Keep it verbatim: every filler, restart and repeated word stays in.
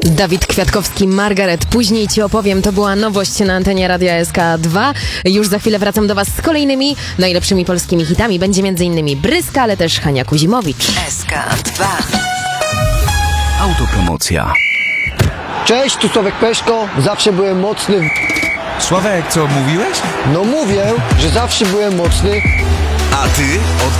Dawid Kwiatkowski, Margaret. Później ci opowiem, to była nowość na antenie Radia S K dwa. Już za chwilę wracam do was z kolejnymi najlepszymi polskimi hitami. Będzie m.in. Bryska, ale też Hania Kuzimowicz. S K dwa. Autopromocja. Cześć, tu Sławek Peszko. Zawsze byłem mocny. w- Sławek, co mówiłeś? No mówię, że zawsze byłem mocny. A ty od